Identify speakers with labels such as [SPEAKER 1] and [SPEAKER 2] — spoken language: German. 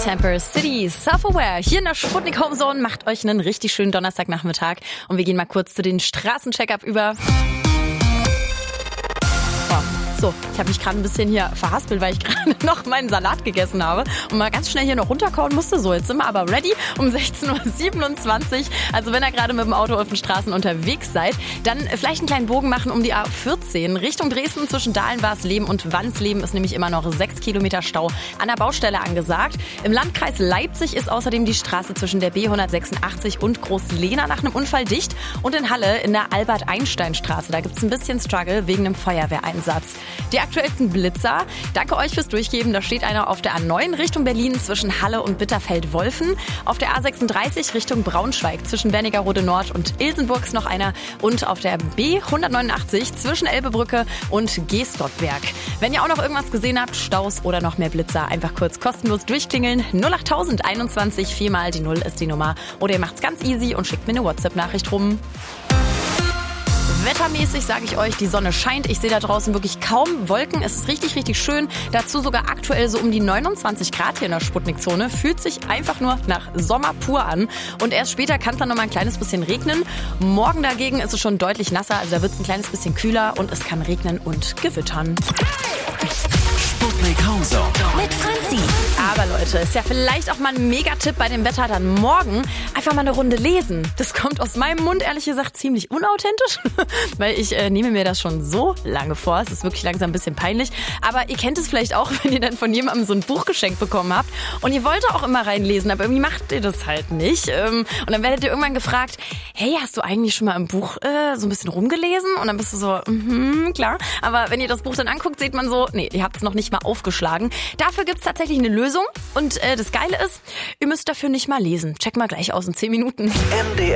[SPEAKER 1] Temper City, Self-Aware. Hier in der Sputnik Homezone, macht euch einen richtig schönen Donnerstagnachmittag. Und wir gehen mal kurz zu den Straßencheck-up über. So, ich habe mich gerade ein bisschen hier verhaspelt, weil ich gerade noch meinen Salat gegessen habe und mal ganz schnell hier noch runterkauen musste. So, jetzt sind wir aber ready um 16.27 Uhr. Also wenn ihr gerade mit dem Auto auf den Straßen unterwegs seid, dann vielleicht einen kleinen Bogen machen um die A14 Richtung Dresden zwischen Dahlen-Warsleben und Wansleben ist nämlich immer noch 6 Kilometer Stau an der Baustelle angesagt. Im Landkreis Leipzig ist außerdem die Straße zwischen der B186 und Groß-Lehna nach einem Unfall dicht. Und in Halle in der Albert-Einstein-Straße, da gibt es ein bisschen Struggle wegen einem Feuerwehreinsatz. Die aktuellsten Blitzer. Danke euch fürs Durchgeben. Da steht einer auf der A9 Richtung Berlin zwischen Halle und Bitterfeld-Wolfen. Auf der A36 Richtung Braunschweig zwischen Wernigerode Nord und Ilsenburg ist noch einer. Und auf der B189 zwischen Elbebrücke und Geestdorfberg. Wenn ihr auch noch irgendwas gesehen habt, Staus oder noch mehr Blitzer, einfach kurz kostenlos durchklingeln. 08021, 4 mal die 0 ist die Nummer. Oder ihr macht's ganz easy und schickt mir eine WhatsApp-Nachricht rum. Wettermäßig sage ich euch, die Sonne scheint. Ich sehe da draußen wirklich kaum Wolken. Es ist richtig, richtig schön. Dazu sogar aktuell so um die 29 Grad hier in der Sputnik-Zone. Fühlt sich einfach nur nach Sommer pur an. Und erst später kann es dann noch mal ein kleines bisschen regnen. Morgen dagegen ist es schon deutlich nasser. Also da wird es ein kleines bisschen kühler und es kann regnen und gewittern.
[SPEAKER 2] Sputnik Homezone
[SPEAKER 1] mit Franzi. Aber Leute, ist ja vielleicht auch mal ein Megatipp bei dem Wetter dann morgen. Einfach mal eine Runde lesen. Das kommt aus meinem Mund, ehrlich gesagt, ziemlich unauthentisch. Weil ich nehme mir das schon so lange vor. Es ist wirklich langsam ein bisschen peinlich. Aber ihr kennt es vielleicht auch, wenn ihr dann von jemandem so ein Buch geschenkt bekommen habt. Und ihr wollt auch immer reinlesen, aber irgendwie macht ihr das halt nicht. Und dann werdet ihr irgendwann gefragt, hey, hast du eigentlich schon mal im Buch so ein bisschen rumgelesen? Und dann bist du so, klar. Aber wenn ihr das Buch dann anguckt, sieht man so, nee, ihr habt es noch nicht mal aufgeschlagen. Dafür gibt's tatsächlich eine Lösung. Und das Geile ist, ihr müsst dafür nicht mal lesen. Check mal gleich aus in 10 Minuten.
[SPEAKER 2] MDR